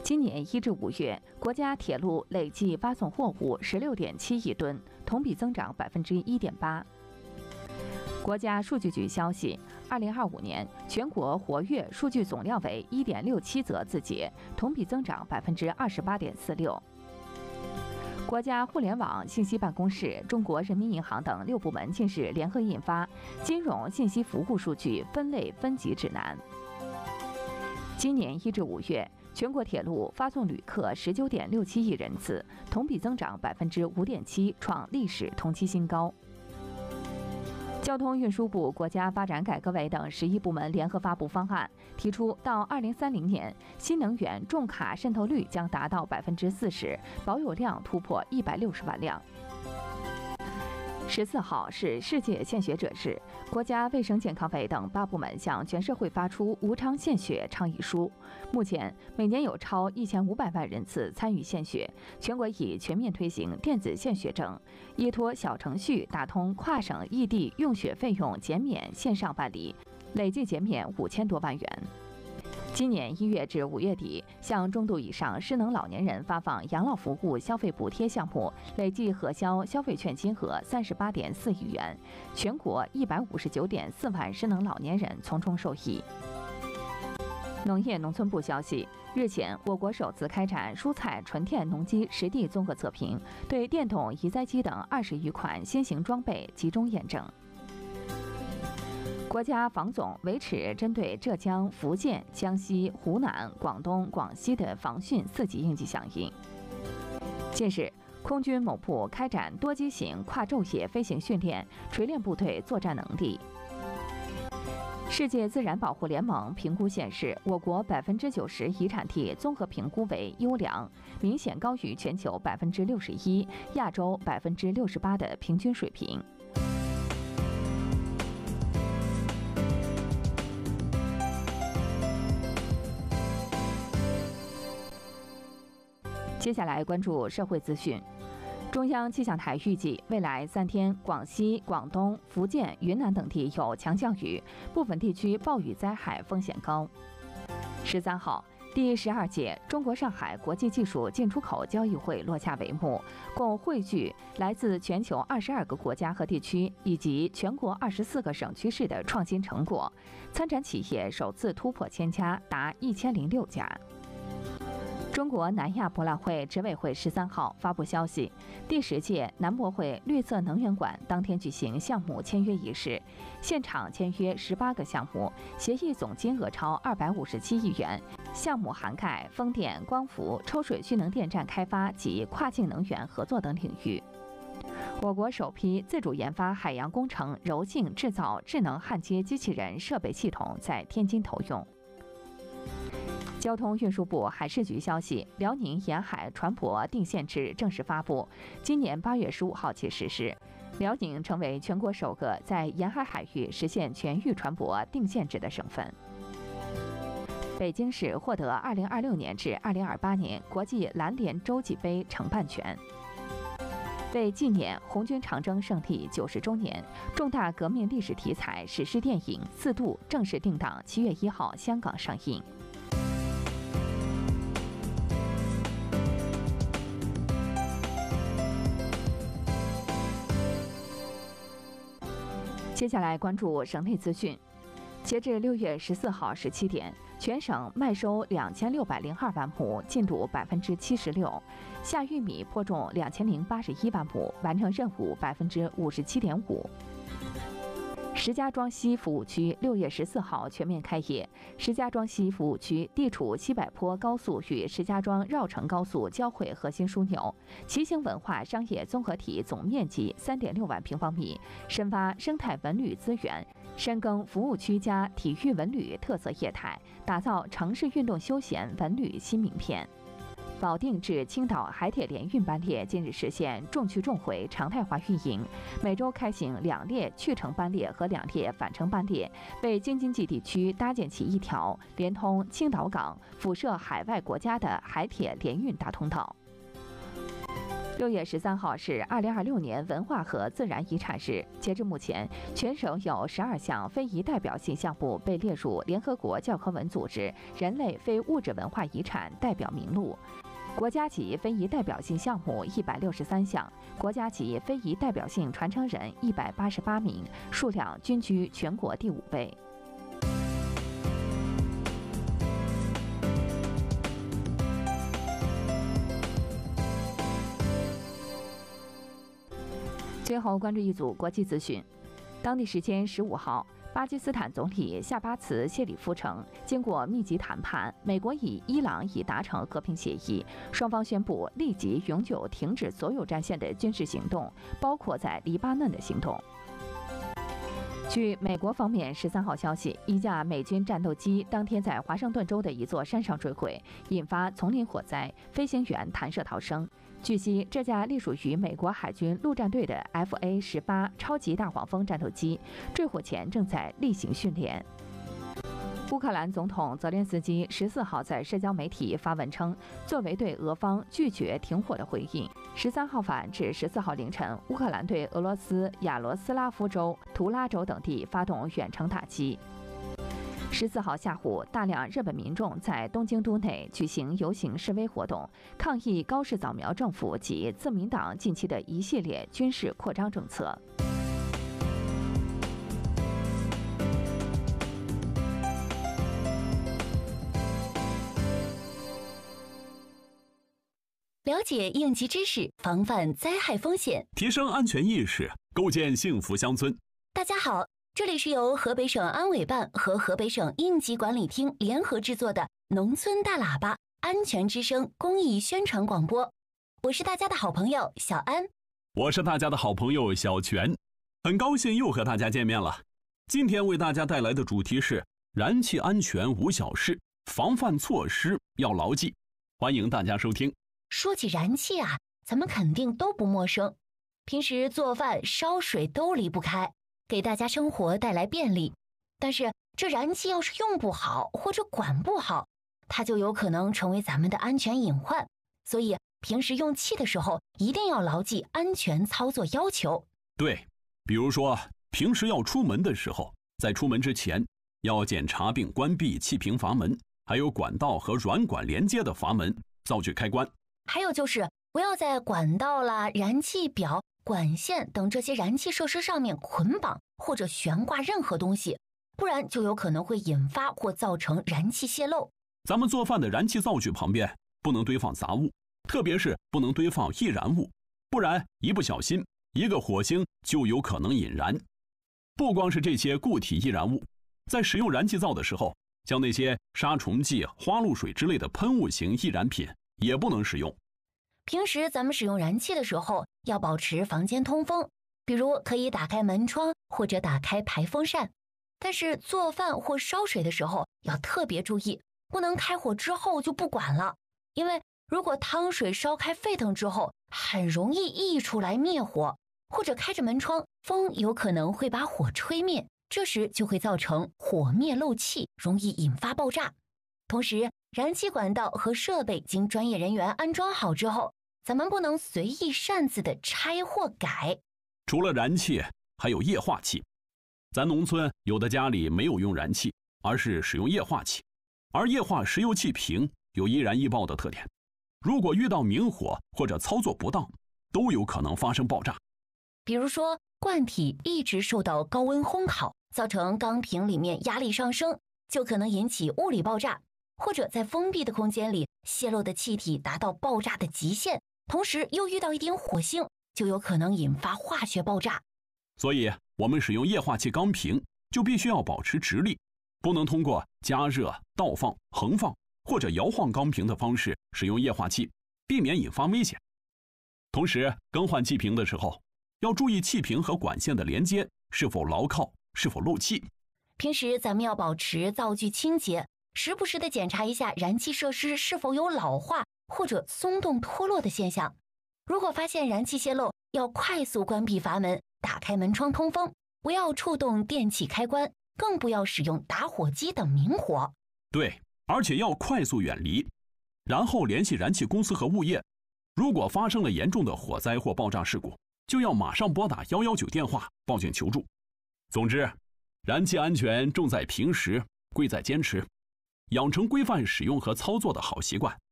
今年1至5月，国家铁路累计发送货物16.7亿吨，同比增长1.8%。国家数据局消息，2025年全国活跃数据总量为1.67则字节，同比增长28.46%。国家互联网信息办公室、中国人民银行等6部门近日联合印发《金融信息服务数据分类分级指南》。今年1至5月，全国铁路发送旅客19.67亿人次，同比增长5.7%，创历史同期新高。交通运输部、国家发展改革委等11部门联合发布方案，提出到2030年，新能源重卡渗透率将达到40%，保有量突破160万辆。14号是世界献血者日，国家卫生健康委等8部门向全社会发出无偿献血倡议书。目前，每年有超1500万人次参与献血，全国已全面推行电子献血证，依托小程序打通跨省异地用血费用减免线上办理，累计减免5000多万元。今年1月至5月底，向中度以上失能老年人发放养老服务消费补贴项目累计核销消费券金额38.4亿元，全国159.4万失能老年人从中受益。农业农村部消息，日前，我国首次开展蔬菜纯电农机实地综合测评，对电动移栽机等20余款新型装备集中验证。国家防总维持针对浙江、福建、江西、湖南、广东、广西的防汛4级应急响应。近日，空军某部开展多机型跨昼夜飞行训练，锤炼部队作战能力。世界自然保护联盟评估显示，我国90%遗产地综合评估为优良，明显高于全球61%、亚洲68%的平均水平。接下来关注社会资讯。中央气象台预计，未来3天，广西、广东、福建、云南等地有强降雨，部分地区暴雨灾害风险高。13号，第12届中国上海国际技术进出口交易会落下帷幕，共汇聚来自全球22个国家和地区以及全国24个省区市的创新成果，参展企业首次突破1000家，达1006家。中国南亚博览会执委会13号发布消息，第10届南博会绿色能源馆当天举行项目签约仪式，现场签约18个项目，协议总金额超257亿元，项目涵盖风电、光伏、抽水蓄能电站开发及跨境能源合作等领域。我国首批自主研发海洋工程柔性制造智能焊接机器人设备系统在天津投用。交通运输部海事局消息，辽宁沿海船舶定限制正式发布，今年8月15号起实施。辽宁成为全国首个在沿海海域实现全域船舶定限制的省份。北京市获得2026年至2028年国际篮联洲际杯承办权。为纪念红军长征胜利90周年，重大革命历史题材史诗电影《四渡》正式定档7月1号香港上映。接下来关注省内资讯。截至6月14号17点，全省麦收2602万亩，进度76%；下玉米播种2081万亩，完成任务57.5%。石家庄西服务区6月14号全面开业。石家庄西服务区地处西柏坡高速与石家庄绕城高速交汇核心枢纽，骑行文化商业综合体总面积3.6万平方米，深挖生态文旅资源，深耕服务区加体育文旅特色业态，打造城市运动休闲文旅新名片。保定至青岛海铁联运班列近日实现重去重回常态化运营，每周开行2列去程班列和2列返程班列，为京津冀地区搭建起一条连通青岛港、辐射海外国家的海铁联运大通道。 6月13号是2026年文化和自然遗产日。截至目前，全省有12项非遗代表性项目被列入联合国教科文组织人类非物质文化遗产代表名录。国家级非遗代表性项目163项，国家级非遗代表性传承人188名，数量均居全国第5位。最后关注一组国际资讯。当地时间15号，巴基斯坦总理夏巴茨谢里夫称，经过密集谈判，美国与伊朗已达成和平协议，双方宣布立即永久停止所有战线的军事行动，包括在黎巴嫩的行动。据美国方面13号消息，一架美军战斗机当天在华盛顿州的一座山上坠毁，引发丛林火灾，飞行员弹射逃生。据悉，这架隶属于美国海军陆战队的 FA-18超级大黄蜂战斗机，坠火前正在例行训练。乌克兰总统泽连斯基14号在社交媒体发文称，作为对俄方拒绝停火的回应，13号晚至14号凌晨，乌克兰对俄罗斯亚罗斯拉夫州、图拉州等地发动远程打击。14号下午，大量日本民众在东京都内举行游行示威活动，抗议高市早苗政府及自民党近期的一系列军事扩张政策。 了解应急知识，防范灾害风险， 提升安全意识，构建幸福乡村。 大家好，这里是由河北省安委办和河北省应急管理厅联合制作的农村大喇叭安全之声公益宣传广播。我是大家的好朋友小安， 我是大家的好朋友小全，很高兴又和大家见面了。今天为大家带来的主题是燃气安全无小事，防范措施要牢记，欢迎大家收听。 说起燃气啊，咱们肯定都不陌生，平时做饭烧水都离不开，给大家生活带来便利。但是这燃气要是用不好或者管不好，它就有可能成为咱们的安全隐患。所以平时用气的时候一定要牢记安全操作要求。 对，比如说平时要出门的时候，在出门之前要检查并关闭气瓶阀门，还有管道和软管连接的阀门、灶具开关。 还有就是不要在管道啦、燃气表、管线等这些燃气设施上面捆绑或者悬挂任何东西，不然就有可能会引发或造成燃气泄漏。 咱们做饭的燃气灶具旁边不能堆放杂物，特别是不能堆放易燃物，不然一不小心一个火星就有可能引燃。不光是这些固体易燃物，在使用燃气灶的时候，像那些杀虫剂、花露水之类的喷雾型易燃品也不能使用。 平时咱们使用燃气的时候要保持房间通风，比如可以打开门窗或者打开排风扇。但是做饭或烧水的时候要特别注意，不能开火之后就不管了，因为如果汤水烧开沸腾之后，很容易溢出来灭火，或者开着门窗，风有可能会把火吹灭，这时就会造成火灭漏气，容易引发爆炸。同时，燃气管道和设备经专业人员安装好之后，咱们不能随意擅自的拆或改。 除了燃气，还有液化气。咱农村有的家里没有用燃气，而是使用液化气，而液化石油气瓶有易燃易爆的特点，如果遇到明火或者操作不当，都有可能发生爆炸。 比如说罐体一直受到高温烘烤，造成钢瓶里面压力上升，就可能引起物理爆炸，或者在封闭的空间里泄漏的气体达到爆炸的极限，同时又遇到一点火星，就有可能引发化学爆炸。 所以我们使用液化气钢瓶就必须要保持直立，不能通过加热、倒放、横放或者摇晃钢瓶的方式使用液化气，避免引发危险。同时更换气瓶的时候，要注意气瓶和管线的连接是否牢靠，是否漏气。 平时咱们要保持灶具清洁，时不时的检查一下燃气设施是否有老化或者松动脱落的现象。如果发现燃气泄漏，要快速关闭阀门，打开门窗通风，不要触动电器开关，更不要使用打火机等明火。 对，而且要快速远离，然后联系燃气公司和物业。 如果发生了严重的火灾或爆炸事故，就要马上拨打119电话报警求助。总之，燃气安全重在平时，贵在坚持，养成规范使用和操作的好习惯，